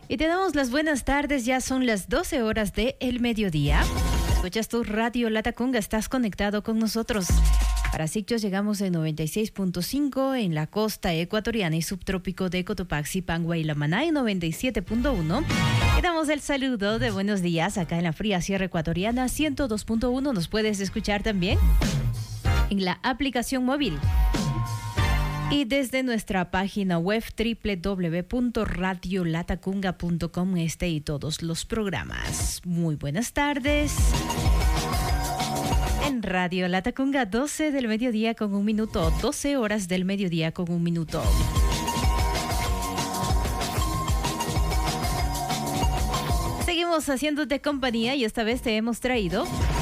Y te damos las buenas tardes, ya son las 12 horas del mediodía. Escuchas tu Radio Latacunga, estás conectado con nosotros. Para Sicchos llegamos en 96.5 en la costa ecuatoriana y subtrópico de Cotopaxi, Pangua y Lamaná en 97.1. Y damos el saludo de buenos días acá en la fría Sierra Ecuatoriana 102.1. Nos puedes escuchar también en la aplicación móvil. Y desde nuestra página web www.radiolatacunga.com y todos los programas. Muy buenas tardes. En Radio Latacunga, 12 del mediodía con un minuto, 12 horas del mediodía con un minuto. Seguimos haciéndote compañía y esta vez te hemos traído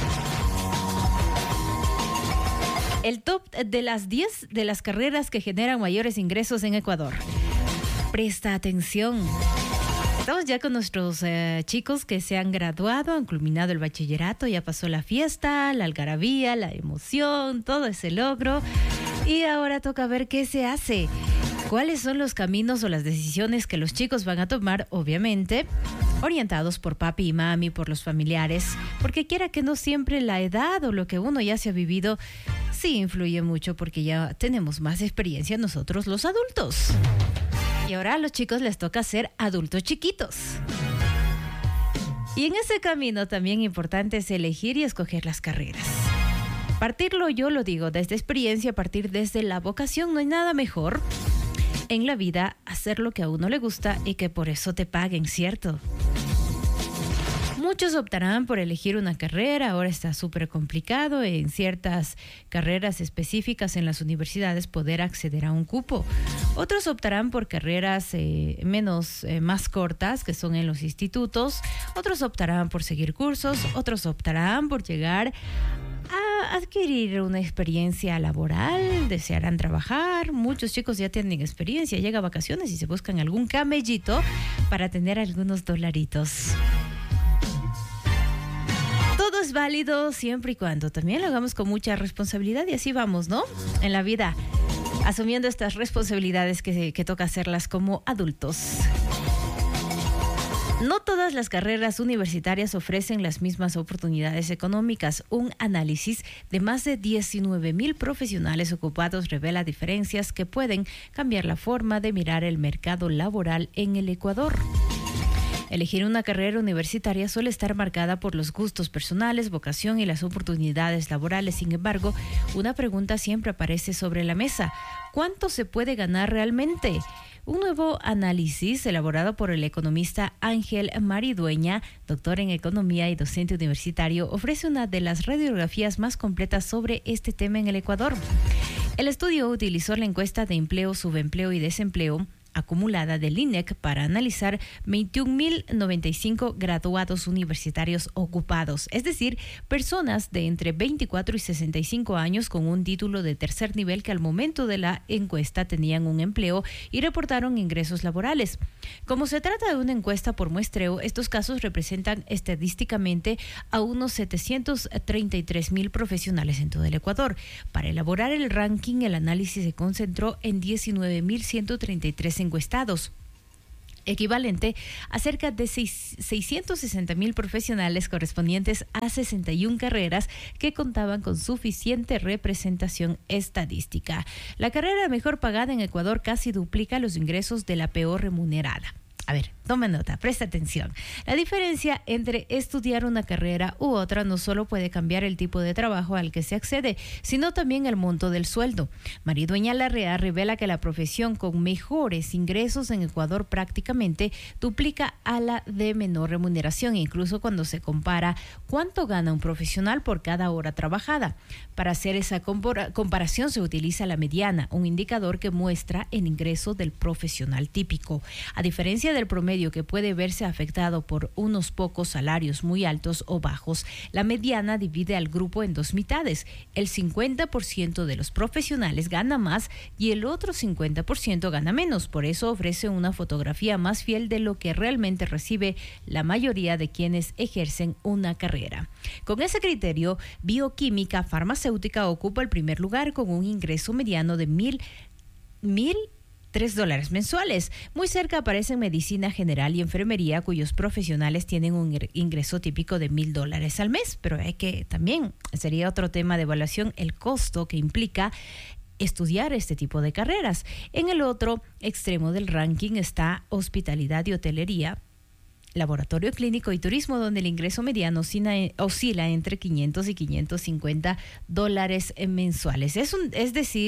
el top de las 10 de las carreras que generan mayores ingresos en Ecuador. Presta atención. Estamos ya con nuestros chicos que se han graduado, han culminado el bachillerato, ya pasó la fiesta, la algarabía, la emoción, todo ese logro. Y ahora toca ver qué se hace. ¿Cuáles son los caminos o las decisiones que los chicos van a tomar? Obviamente, orientados por papi y mami, por los familiares, porque quiera que no siempre la edad o lo que uno ya se ha vivido sí influye mucho porque ya tenemos más experiencia nosotros los adultos. Y ahora a los chicos les toca ser adultos chiquitos. Y en ese camino también importante es elegir y escoger las carreras. Partirlo, yo lo digo, desde experiencia, partir desde la vocación, no hay nada mejor en la vida hacer lo que a uno le gusta y que por eso te paguen, ¿cierto? Muchos optarán por elegir una carrera, ahora está súper complicado en ciertas carreras específicas en las universidades poder acceder a un cupo. Otros optarán por carreras más cortas, que son en los institutos. Otros optarán por seguir cursos, otros optarán por llegar a adquirir una experiencia laboral, desearán trabajar. Muchos chicos ya tienen experiencia, llegan a vacaciones y se buscan algún camellito para tener algunos dolaritos. Todo es válido siempre y cuando también lo hagamos con mucha responsabilidad y así vamos, ¿no? En la vida, asumiendo estas responsabilidades que toca hacerlas como adultos. No todas las carreras universitarias ofrecen las mismas oportunidades económicas. Un análisis de más de 19,000 profesionales ocupados revela diferencias que pueden cambiar la forma de mirar el mercado laboral en el Ecuador. Elegir una carrera universitaria suele estar marcada por los gustos personales, vocación y las oportunidades laborales. Sin embargo, una pregunta siempre aparece sobre la mesa. ¿Cuánto se puede ganar realmente? Un nuevo análisis elaborado por el economista Ángel Maridueña, doctor en economía y docente universitario, ofrece una de las radiografías más completas sobre este tema en el Ecuador. El estudio utilizó la encuesta de empleo, subempleo y desempleo acumulada del INEC para analizar 21.095 graduados universitarios ocupados, es decir, personas de entre 24 y 65 años con un título de tercer nivel que al momento de la encuesta tenían un empleo y reportaron ingresos laborales. Como se trata de una encuesta por muestreo, estos casos representan estadísticamente a unos 733,000 profesionales en todo el Ecuador. Para elaborar el ranking, el análisis se concentró en 19,133 encuestados, equivalente a cerca de 660,000 profesionales correspondientes a 61 carreras que contaban con suficiente representación estadística. La carrera mejor pagada en Ecuador casi duplica los ingresos de la peor remunerada. A ver, toma nota, presta atención. La diferencia entre estudiar una carrera u otra no solo puede cambiar el tipo de trabajo al que se accede, sino también el monto del sueldo. Maridueña Larrea revela que la profesión con mejores ingresos en Ecuador prácticamente duplica a la de menor remuneración, incluso cuando se compara cuánto gana un profesional por cada hora trabajada. Para hacer esa comparación se utiliza la mediana, un indicador que muestra el ingreso del profesional típico. A diferencia del promedio que puede verse afectado por unos pocos salarios muy altos o bajos, la mediana divide al grupo en dos mitades. El 50% de los profesionales gana más y el otro 50% gana menos. Por eso ofrece una fotografía más fiel de lo que realmente recibe la mayoría de quienes ejercen una carrera. Con ese criterio, bioquímica farmacéutica ocupa el primer lugar con un ingreso mediano de 1,000 $3 mensuales. Muy cerca aparecen medicina general y enfermería, cuyos profesionales tienen un ingreso típico de $1,000 al mes. Pero hay que también, sería otro tema de evaluación, el costo que implica estudiar este tipo de carreras. En el otro extremo del ranking está hospitalidad y hotelería, laboratorio clínico y turismo, donde el ingreso mediano oscila entre $500 y $550 mensuales. Es decir,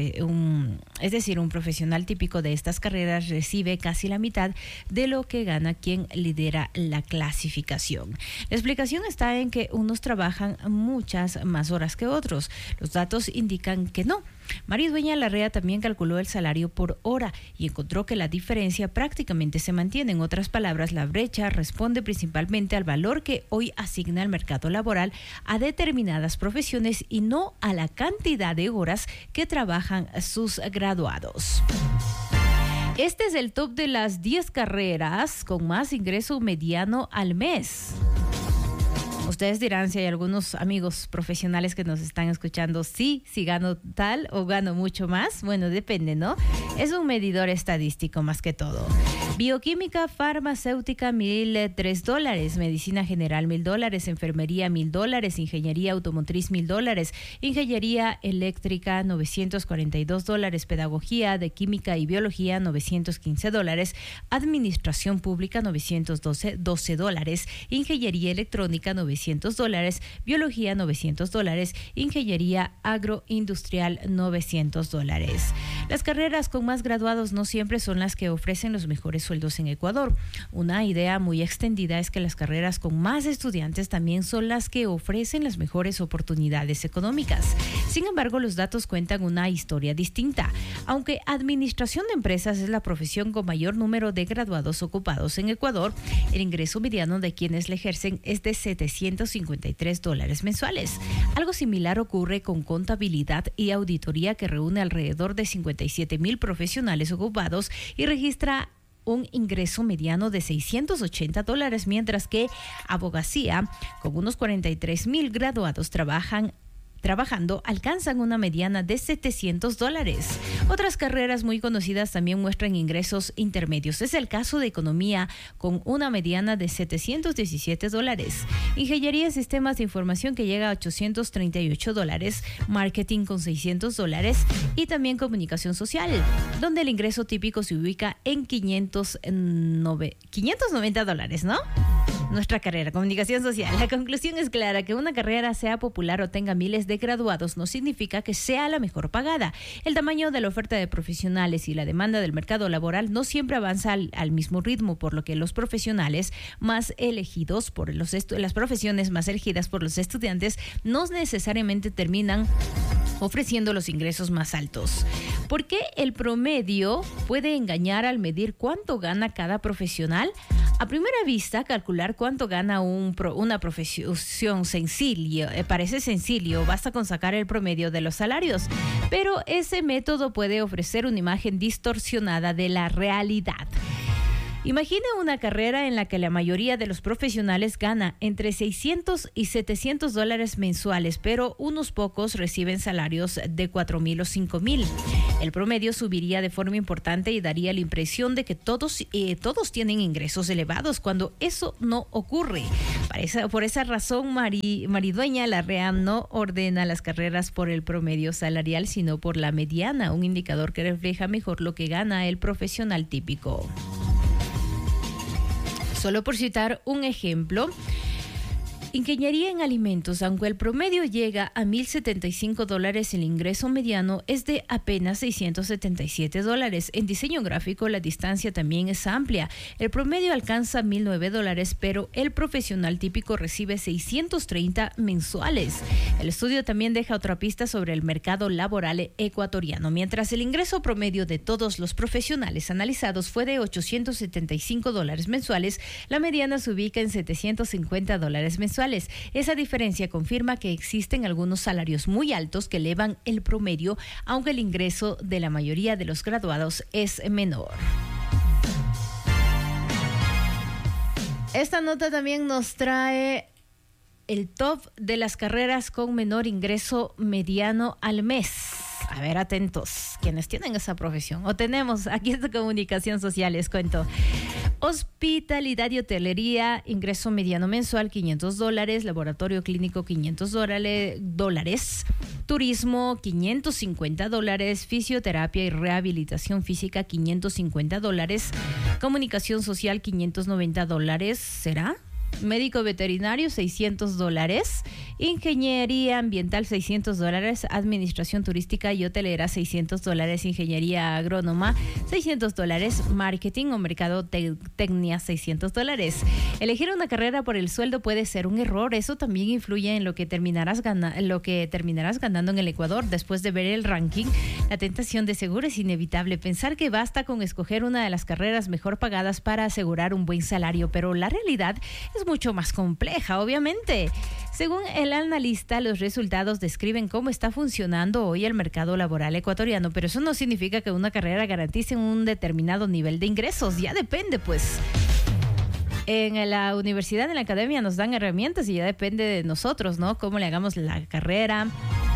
un profesional típico de estas carreras recibe casi la mitad de lo que gana quien lidera la clasificación. La explicación está en que unos trabajan muchas más horas que otros. Los datos indican que no. Maridueña Larrea también calculó el salario por hora y encontró que la diferencia prácticamente se mantiene. En otras palabras, la brecha responde principalmente al valor que hoy asigna el mercado laboral a determinadas profesiones y no a la cantidad de horas que trabajan sus graduados. Este es el top de las 10 carreras con más ingreso mediano al mes. Ustedes dirán si hay algunos amigos profesionales que nos están escuchando, si gano tal o gano mucho más. Bueno, depende, ¿no? Es un medidor estadístico más que todo. Bioquímica, farmacéutica, $1,003. Medicina general, $1,000. Enfermería, $1,000. Ingeniería automotriz, $1,000. Ingeniería eléctrica, $942. Pedagogía de química y biología, $915. Administración pública, $912. Ingeniería electrónica, $900. Biología, $900. Ingeniería agroindustrial, $900. Las carreras con más graduados no siempre son las que ofrecen los mejores sueldos en Ecuador. Una idea muy extendida es que las carreras con más estudiantes también son las que ofrecen las mejores oportunidades económicas. Sin embargo, los datos cuentan una historia distinta. Aunque administración de empresas es la profesión con mayor número de graduados ocupados en Ecuador, el ingreso mediano de quienes la ejercen es de $753 mensuales. Algo similar ocurre con contabilidad y auditoría, que reúne alrededor de 57,000 profesionales ocupados y registra un ingreso mediano de $680, mientras que abogacía, con unos 43,000 graduados trabajando, alcanzan una mediana de $700. Otras carreras muy conocidas también muestran ingresos intermedios. Es el caso de economía, con una mediana de $717. Ingeniería en sistemas de información, que llega a $838. Marketing, con $600. Y también comunicación social, donde el ingreso típico se ubica en $590, ¿no? Nuestra carrera, comunicación social. La conclusión es clara: que una carrera sea popular o tenga miles de graduados no significa que sea la mejor pagada. El tamaño de la oferta de profesionales y la demanda del mercado laboral no siempre avanza al mismo ritmo, por lo que los profesionales más elegidos por las profesiones más elegidas por los estudiantes no necesariamente terminan ofreciendo los ingresos más altos. ¿Por qué el promedio puede engañar al medir cuánto gana cada profesional? A primera vista, calcular cuánto gana una profesión parece sencillo, basta con sacar el promedio de los salarios, pero ese método puede ofrecer una imagen distorsionada de la realidad. Imagine una carrera en la que la mayoría de los profesionales gana entre $600 y $700 mensuales, pero unos pocos reciben salarios de $4,000 o $5,000. El promedio subiría de forma importante y daría la impresión de que todos tienen ingresos elevados, cuando eso no ocurre. Por esa razón, Maridueña Larrea no ordena las carreras por el promedio salarial, sino por la mediana, un indicador que refleja mejor lo que gana el profesional típico. Solo por citar un ejemplo, ingeniería en alimentos, aunque el promedio llega a $1,075, el ingreso mediano es de apenas $677. En diseño gráfico, la distancia también es amplia. El promedio alcanza $1,009, pero el profesional típico recibe $630 mensuales. El estudio también deja otra pista sobre el mercado laboral ecuatoriano. Mientras el ingreso promedio de todos los profesionales analizados fue de $875 mensuales, la mediana se ubica en $750 mensuales. Esa diferencia confirma que existen algunos salarios muy altos que elevan el promedio, aunque el ingreso de la mayoría de los graduados es menor. Esta nota también nos trae el top de las carreras con menor ingreso mediano al mes. A ver, atentos, quienes tienen esa profesión o tenemos aquí en Comunicación Social, les cuento. Hospitalidad y hotelería, ingreso mediano mensual $500, laboratorio clínico $500, turismo $550, fisioterapia y rehabilitación física $550, comunicación social $590, ¿será? Médico veterinario $600, ingeniería ambiental $600, administración turística y hotelera $600, ingeniería agrónoma $600, marketing o mercadotecnia $600. Elegir una carrera por el sueldo puede ser un error. Eso también influye en lo que terminarás ganando en el Ecuador. Después de ver el ranking, la tentación de seguro es inevitable. Pensar que basta con escoger una de las carreras mejor pagadas para asegurar un buen salario, pero la realidad es mucho más compleja, obviamente. Según el analista, los resultados describen cómo está funcionando hoy el mercado laboral ecuatoriano, pero eso no significa que una carrera garantice un determinado nivel de ingresos. Ya depende, pues. En la universidad, en la academia, nos dan herramientas y ya depende de nosotros, ¿no? Cómo le hagamos la carrera.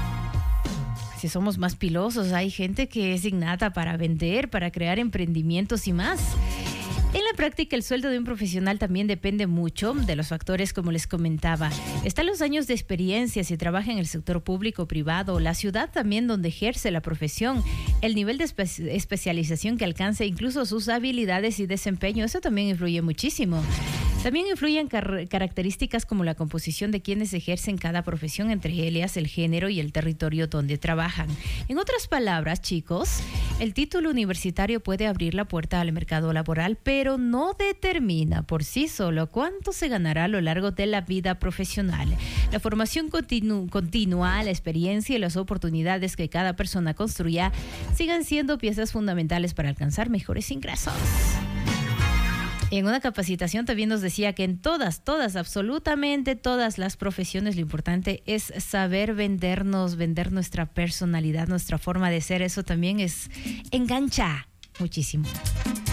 Si somos más pilosos, hay gente que es innata para vender, para crear emprendimientos y más. En la práctica, el sueldo de un profesional también depende mucho de los factores, como les comentaba. Están los años de experiencia, si trabaja en el sector público o privado, la ciudad también donde ejerce la profesión, el nivel de especialización que alcanza, incluso sus habilidades y desempeño. Eso también influye muchísimo. También influyen características como la composición de quienes ejercen cada profesión, entre ellas el género y el territorio donde trabajan. En otras palabras, chicos, el título universitario puede abrir la puerta al mercado laboral, pero no determina por sí solo cuánto se ganará a lo largo de la vida profesional. La formación continua, la experiencia y las oportunidades que cada persona construya sigan siendo piezas fundamentales para alcanzar mejores ingresos. En una capacitación también nos decía que en todas, absolutamente todas las profesiones, lo importante es saber vendernos, vender nuestra personalidad, nuestra forma de ser. Eso también engancha muchísimo.